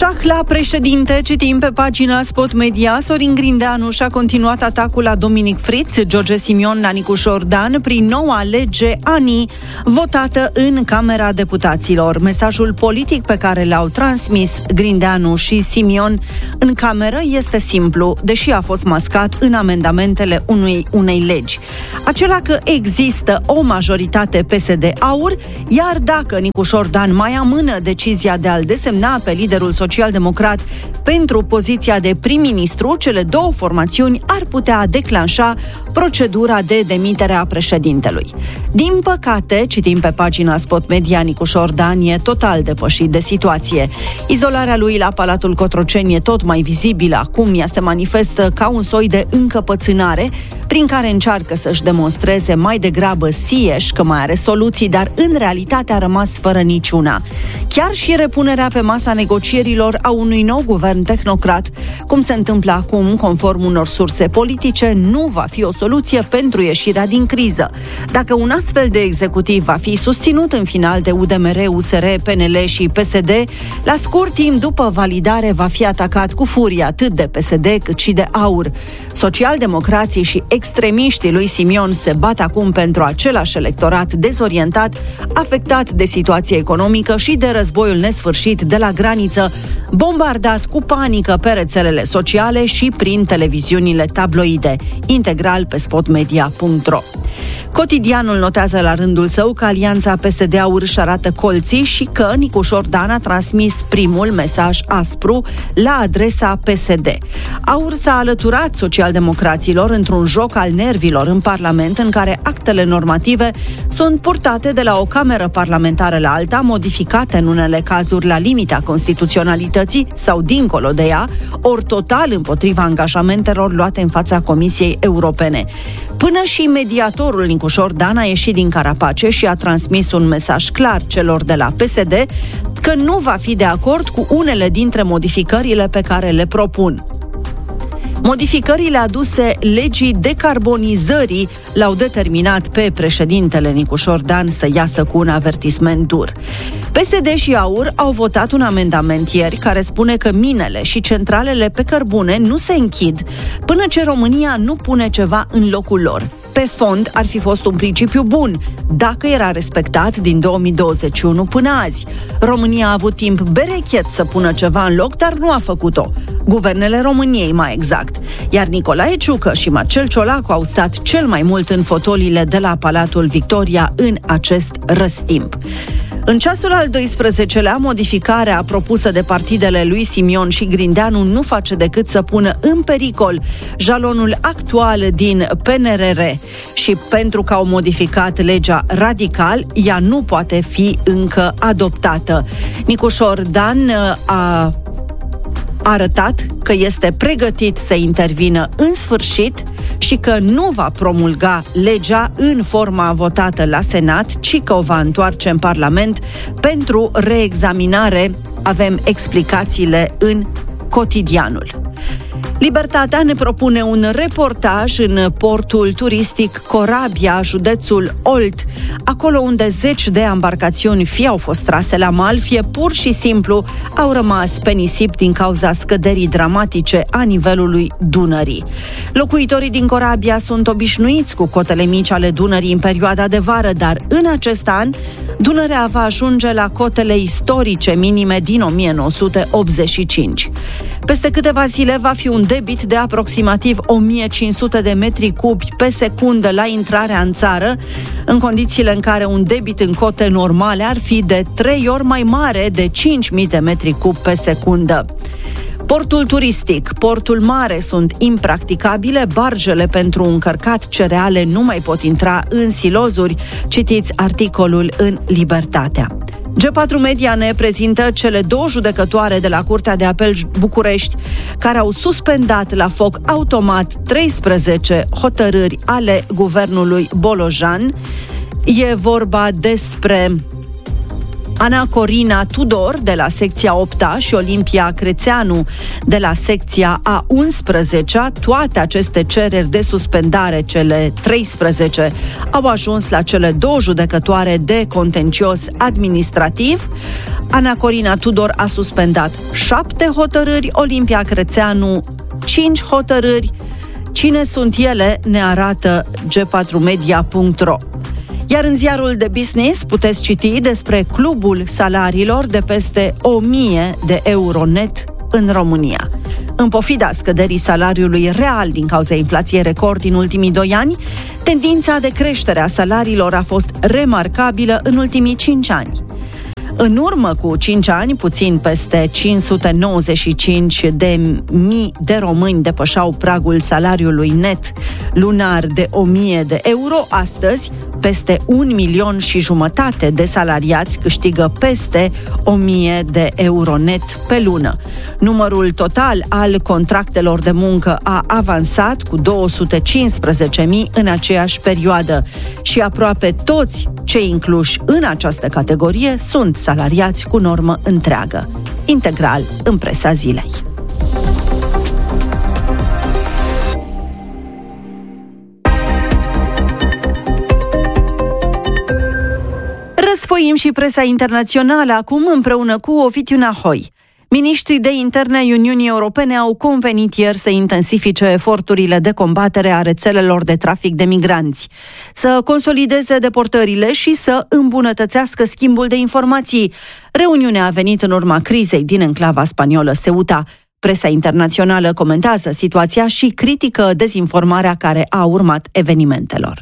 Șah la președinte, citim pe pagina Spot Media. Sorin Grindeanu și-a continuat atacul la Dominic Fritz, George Simion la Nicu Șordan prin noua lege ANI, votată în Camera Deputaților. Mesajul politic pe care l-au transmis Grindeanu și Simion în cameră este simplu, deși a fost mascat în amendamentele unei legi. Acela că există o majoritate PSD-AUR, iar dacă Nicu Șordan mai amână decizia de a-l desemna pe liderul social-democrat pentru poziția de prim-ministru, cele două formațiuni ar putea declanșa procedura de demitere a președintelui. Din păcate, citim pe pagina Spot Media, Nicu Șordan e total depășit de situație. Izolarea lui la Palatul Cotroceni e tot mai vizibilă acum, ea se manifestă ca un soi de încăpățânare prin care încearcă să-și demonstreze mai degrabă sieși că mai are soluții, dar în realitate a rămas fără niciuna. Chiar și repunerea pe masa negocierilor a unui nou guvern tehnocrat, cum se întâmplă acum, conform unor surse politice, nu va fi o soluție pentru ieșirea din criză. Dacă un astfel de executiv va fi susținut în final de UDMR, USR, PNL și PSD, la scurt timp după validare va fi atacat cu furie atât de PSD cât și de AUR. Socialdemocrații și extremiștii lui Simion se bat acum pentru același electorat dezorientat, afectat de situația economică și de războiul nesfârșit de la graniță, bombardat cu panică pe rețelele sociale și prin televiziunile tabloide. Integral pe spotmedia.ro. Cotidianul notează la rândul său că alianța PSD-AUR își arată colții și că Nicu Șordan a transmis primul mesaj aspru la adresa PSD. AUR s-a alăturat socialdemocraților într-un joc al nervilor în Parlament, în care actele normative sunt purtate de la o cameră parlamentară la alta, modificate în unele cazuri la limita constituționalității sau dincolo de ea, ori total împotriva angajamentelor luate în fața Comisiei Europene. Până și mediatorul Nicu Șordan a ieșit din carapace și a transmis un mesaj clar celor de la PSD că nu va fi de acord cu unele dintre modificările pe care le propun. Modificările aduse legii decarbonizării l-au determinat pe președintele Nicu Șordan să iasă cu un avertisment dur. PSD și AUR au votat un amendament ieri care spune că minele și centralele pe cărbune nu se închid până ce România nu pune ceva în locul lor. Pe fond, ar fi fost un principiu bun, dacă era respectat din 2021 până azi. România a avut timp berechet să pună ceva în loc, dar nu a făcut-o. Guvernele României, mai exact. Iar Nicolae Ciucă și Marcel Ciolacu au stat cel mai mult în fotoliile de la Palatul Victoria în acest răstimp. În ceasul al 12-lea, modificarea propusă de partidele lui Simion și Grindeanu nu face decât să pună în pericol jalonul actual din PNRR și pentru că au modificat legea radical, ea nu poate fi încă adoptată. Nicu Șordan a arătat că este pregătit să intervină în sfârșit și că nu va promulga legea în forma votată la Senat, ci că o va întoarce în Parlament pentru reexaminare. Avem explicațiile în Cotidianul. Libertatea ne propune un reportaj în portul turistic Corabia, județul Olt, acolo unde zeci de embarcațiuni fie au fost trase la mal, fie pur și simplu au rămas pe nisip din cauza scăderii dramatice a nivelului Dunării. Locuitorii din Corabia sunt obișnuiți cu cotele mici ale Dunării în perioada de vară, dar în acest an Dunărea va ajunge la cotele istorice minime din 1985. Peste câteva zile va fi un debit de aproximativ 1500 de metri cubi pe secundă la intrarea în țară, în condițiile în care un debit în cote normale ar fi de 3 ori mai mare, de 5000 de metri cubi pe secundă. Portul turistic, portul mare sunt impracticabile, barjele pentru încărcat cereale nu mai pot intra în silozuri. Citiți articolul în Libertatea. G4 Media ne prezintă cele două judecătoare de la Curtea de Apel București care au suspendat la foc automat 13 hotărâri ale guvernului Bolojan. E vorba despre Ana Corina Tudor de la secția 8-a și Olimpia Crețeanu de la secția a 11-a. Toate aceste cereri de suspendare, cele 13, au ajuns la cele două judecătoare de contencios administrativ. Ana Corina Tudor a suspendat 7 hotărâri, Olimpia Crețeanu 5 hotărâri. Cine sunt ele ne arată g4media.ro. Iar în ziarul de business puteți citi despre clubul salariilor de peste 1000 de euro net în România. În pofida scăderii salariului real din cauza inflației record din ultimii 2 ani, tendința de creștere a salariilor a fost remarcabilă în ultimii 5 ani. În urmă cu 5 ani, puțin peste 595 de mii de români depășeau pragul salariului net lunar de 1000 de euro. Astăzi, peste 1,5 milion de salariați câștigă peste 1000 de euro net pe lună. Numărul total al contractelor de muncă a avansat cu 215.000 în aceeași perioadă și aproape toți cei incluși în această categorie sunt salariați cu normă întreagă. Integral în presa zilei. Răsfoim și presa internațională acum împreună cu Ovidiu Nahoi. Miniștrii de interne ai Uniunii Europene au convenit ieri să intensifice eforturile de combatere a rețelelor de trafic de migranți, să consolideze deportările și să îmbunătățească schimbul de informații. Reuniunea a venit în urma crizei din enclava spaniolă Ceuta. Presa internațională comentează situația și critică dezinformarea care a urmat evenimentelor.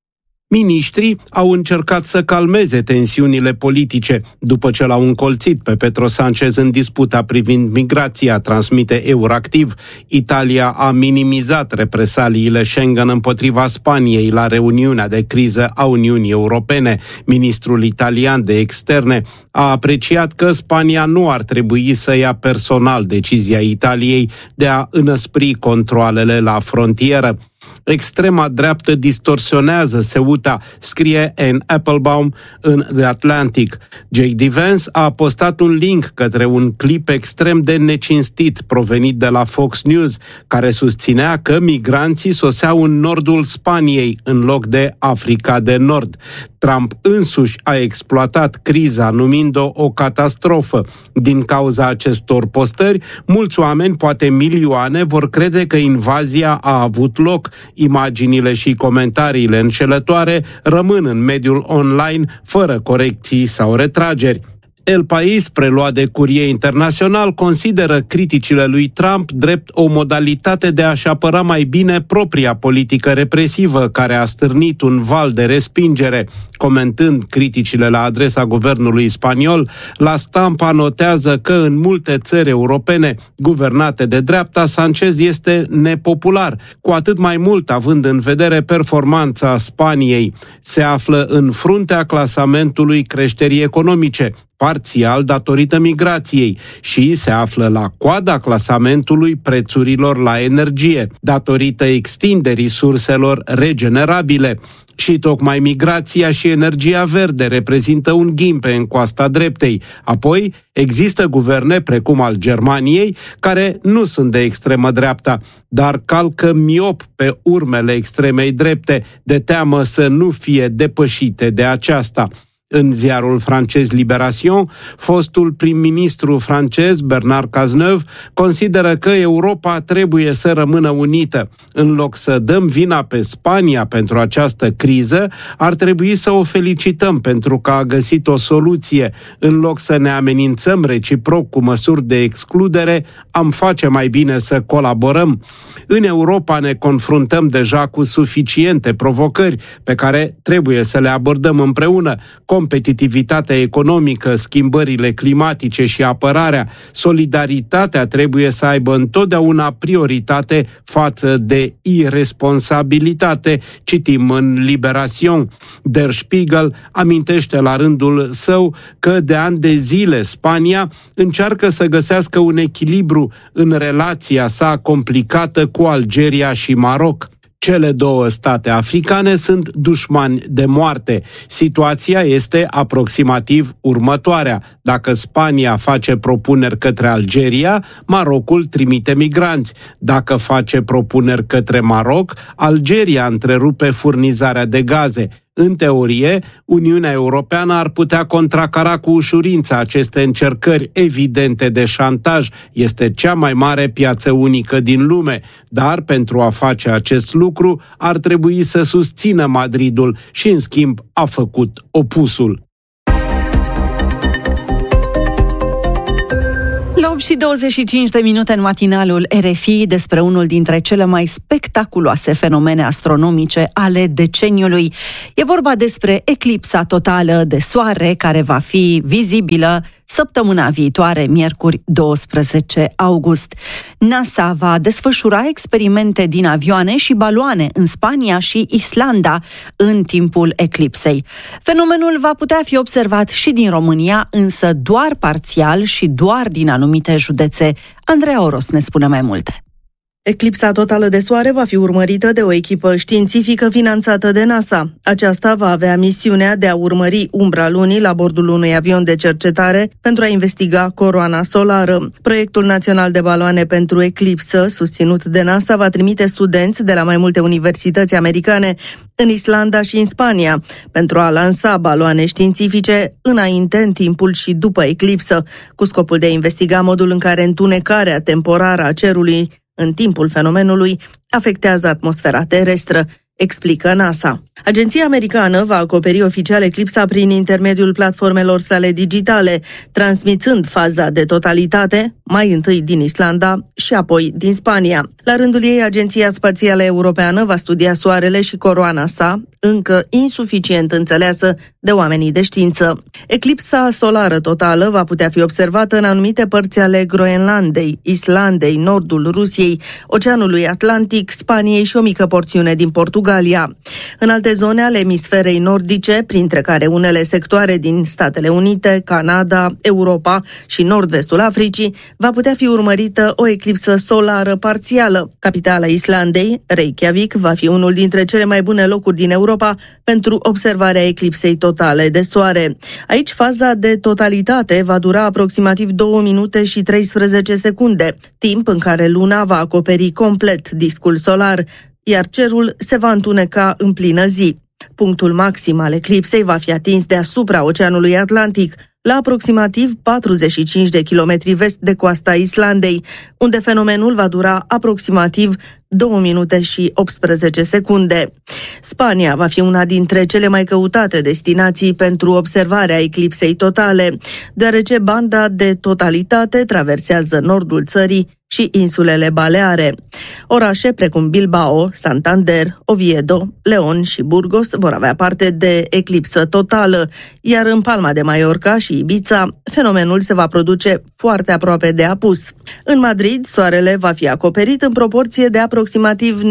Miniștrii au încercat să calmeze tensiunile politice după ce l-au încolțit pe Pedro Sánchez în disputa privind migrația, transmite Euractiv. Italia a minimizat represaliile Schengen împotriva Spaniei la reuniunea de criză a Uniunii Europene. Ministrul italian de externe a apreciat că Spania nu ar trebui să ia personal decizia Italiei de a înăspri controalele la frontieră. Extrema dreaptă distorsionează Ceuta, scrie Anne Applebaum în The Atlantic. J.D. Vance a postat un link către un clip extrem de necinstit provenit de la Fox News, care susținea că migranții soseau în nordul Spaniei în loc de Africa de Nord. Trump însuși a exploatat criza numind-o o catastrofă. Din cauza acestor postări, mulți oameni, poate milioane, vor crede că invazia a avut loc. Imaginile și comentariile înșelătoare rămân în mediul online fără corecții sau retrageri. El País, preluat de Curie Internațional, consideră criticile lui Trump drept o modalitate de a-și apăra mai bine propria politică represivă, care a stârnit un val de respingere. Comentând criticile la adresa guvernului spaniol, La Stampa notează că în multe țări europene guvernate de dreapta, Sánchez este nepopular, cu atât mai mult având în vedere performanța Spaniei. Se află în fruntea clasamentului creșterii economice, parțial datorită migrației, și se află la coada clasamentului prețurilor la energie, datorită extinderii surselor regenerabile. Și tocmai migrația și energia verde reprezintă un ghimpe în coasta dreptei. Apoi, există guverne, precum al Germaniei, care nu sunt de extremă dreapta, dar calcă miop pe urmele extremei drepte, de teamă să nu fie depășite de aceasta. În ziarul francez Libération, fostul prim-ministru francez Bernard Cazeneuve consideră că Europa trebuie să rămână unită. În loc să dăm vina pe Spania pentru această criză, ar trebui să o felicităm pentru că a găsit o soluție. În loc să ne amenințăm reciproc cu măsuri de excludere, am face mai bine să colaborăm. În Europa ne confruntăm deja cu suficiente provocări pe care trebuie să le abordăm împreună: competitivitatea economică, schimbările climatice și apărarea. Solidaritatea trebuie să aibă întotdeauna prioritate față de irresponsabilitate, citim în Libération. Der Spiegel amintește la rândul său că de ani de zile Spania încearcă să găsească un echilibru în relația sa complicată cu Algeria și Maroc. Cele două state africane sunt dușmani de moarte. Situația este aproximativ următoarea: dacă Spania face propuneri către Algeria, Marocul trimite migranți. Dacă face propuneri către Maroc, Algeria întrerupe furnizarea de gaze. În teorie, Uniunea Europeană ar putea contracara cu ușurință aceste încercări evidente de șantaj. Este cea mai mare piață unică din lume, dar pentru a face acest lucru ar trebui să susțină Madridul și, în schimb, a făcut opusul. La 8:25 în matinalul RFI despre unul dintre cele mai spectaculoase fenomene astronomice ale deceniului. E vorba despre eclipsa totală de soare care va fi vizibilă săptămâna viitoare, miercuri 12 august. NASA va desfășura experimente din avioane și baloane în Spania și Islanda în timpul eclipsei. Fenomenul va putea fi observat și din România, însă doar parțial și doar din anumite județe. Andreea Oros ne spune mai multe. Eclipsa totală de soare va fi urmărită de o echipă științifică finanțată de NASA. Aceasta va avea misiunea de a urmări umbra lunii la bordul unui avion de cercetare pentru a investiga coroana solară. Proiectul național de baloane pentru eclipsă, susținut de NASA, va trimite studenți de la mai multe universități americane în Islanda și în Spania pentru a lansa baloane științifice înainte, în timpul și după eclipsă, cu scopul de a investiga modul în care întunecarea temporară a cerului în timpul fenomenului afectează atmosfera terestră, explică NASA. Agenția americană va acoperi oficial eclipsa prin intermediul platformelor sale digitale, transmițând faza de totalitate, mai întâi din Islanda și apoi din Spania. La rândul ei, Agenția Spațială Europeană va studia soarele și coroana sa, încă insuficient înțeleasă de oamenii de știință. Eclipsa solară totală va putea fi observată în anumite părți ale Groenlandei, Islandei, nordul Rusiei, Oceanului Atlantic, Spaniei și o mică porțiune din Portugalia. În alte zone ale emisferei nordice, printre care unele sectoare din Statele Unite, Canada, Europa și nord-vestul Africii, va putea fi urmărită o eclipsă solară parțială. Capitala Islandei, Reykjavik, va fi unul dintre cele mai bune locuri din Europa pentru observarea eclipsei totale de soare. Aici faza de totalitate va dura aproximativ 2 minute și 13 secunde, timp în care luna va acoperi complet discul solar, iar cerul se va întuneca în plină zi. Punctul maxim al eclipsei va fi atins deasupra Oceanului Atlantic, la aproximativ 45 de kilometri vest de coasta Islandei, unde fenomenul va dura aproximativ 2 minute și 18 secunde. Spania va fi una dintre cele mai căutate destinații pentru observarea eclipsei totale, deoarece banda de totalitate traversează nordul țării și insulele Baleare. Orașe precum Bilbao, Santander, Oviedo, León și Burgos vor avea parte de eclipsă totală, iar în Palma de Mallorca și Ibiza, fenomenul se va produce foarte aproape de apus. În Madrid, soarele va fi acoperit în proporție de aproximativ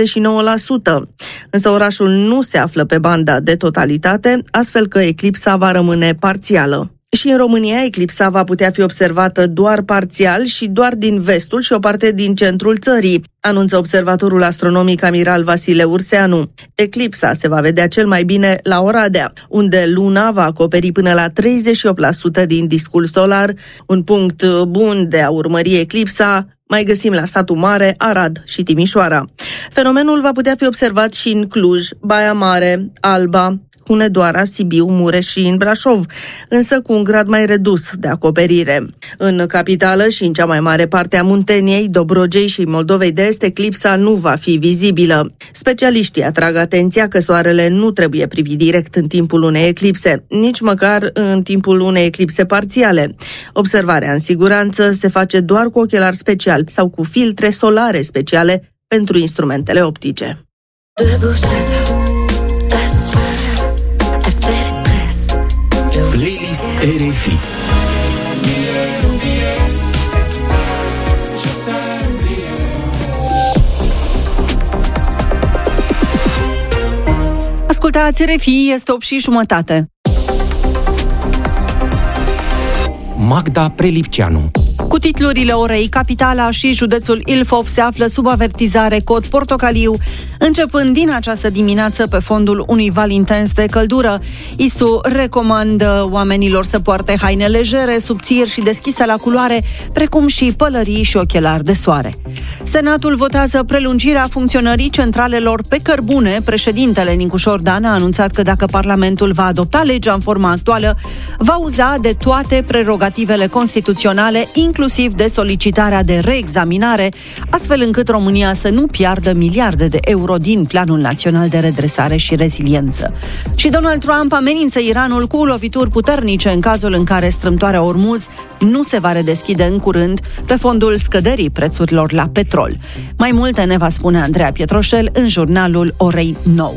99%, însă orașul nu se află pe banda de totalitate, astfel că eclipsa va rămâne parțială. Și în România, eclipsa va putea fi observată doar parțial și doar din vestul și o parte din centrul țării, anunță observatorul astronomic amiral Vasile Urseanu. Eclipsa se va vedea cel mai bine la Oradea, unde luna va acoperi până la 38% din discul solar, un punct bun de a urmări eclipsa. Mai găsim la Satul Mare, Arad și Timișoara. Fenomenul va putea fi observat și în Cluj, Baia Mare, Alba, Hunedoara, Sibiu, Mureș și în Brașov, însă cu un grad mai redus de acoperire. În capitală și în cea mai mare parte a Munteniei, Dobrogei și Moldovei de Est, eclipsa nu va fi vizibilă. Specialiștii atrag atenția că soarele nu trebuie privit direct în timpul unei eclipse, nici măcar în timpul unei eclipse parțiale. Observarea în siguranță se face doar cu ochelari speciali sau cu filtre solare speciale pentru instrumentele optice. Playlist RFI. Ascultați RFI, este 8:30. Magda Prelipceanu. Cu titlurile orei, capitala și județul Ilfov se află sub avertizare cod portocaliu, începând din această dimineață pe fondul unui val intens de căldură. ISU recomandă oamenilor să poarte haine legere, subțiri și deschise la culoare, precum și pălării și ochelari de soare. Senatul votează prelungirea funcționării centralelor pe cărbune. Președintele Nicu Ordan a anunțat că dacă Parlamentul va adopta legea în forma actuală, va uza de toate prerogativele constituționale, inclusiv de solicitarea de reexaminare, astfel încât România să nu piardă miliarde de euro din Planul Național de Redresare și Reziliență. Și Donald Trump amenință Iranul cu lovituri puternice în cazul în care strâmtoarea Ormuz nu se va redeschide în curând pe fondul scăderii prețurilor la petrol. Mai multe ne va spune Andreea Pietroșel în jurnalul orei 9.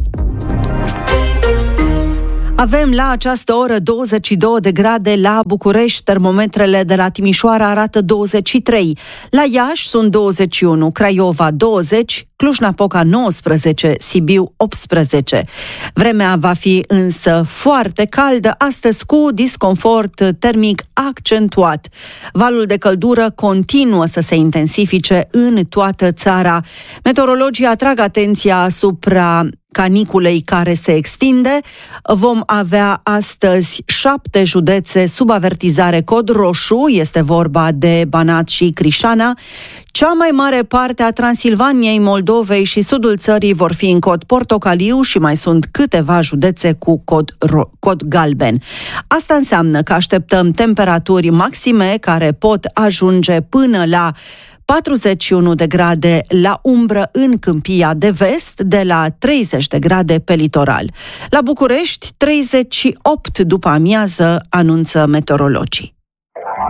Avem la această oră 22 de grade la București, termometrele de la Timișoara arată 23, la Iași sunt 21, Craiova 20, Cluj-Napoca 19, Sibiu 18. Vremea va fi însă foarte caldă astăzi cu disconfort termic accentuat. Valul de căldură continuă să se intensifice în toată țara. Meteorologii atrag atenția asupra caniculei care se extinde. Vom avea astăzi 7 județe sub avertizare cod roșu, este vorba de Banat și Crișana. Cea mai mare parte a Transilvaniei, Moldovei și sudul țării vor fi în cod portocaliu și mai sunt câteva județe cu cod galben. Asta înseamnă că așteptăm temperaturi maxime care pot ajunge până la 41 de grade la umbră în Câmpia de Vest, de la 30 de grade pe litoral. La București, 38 după amiază, anunță meteorologii.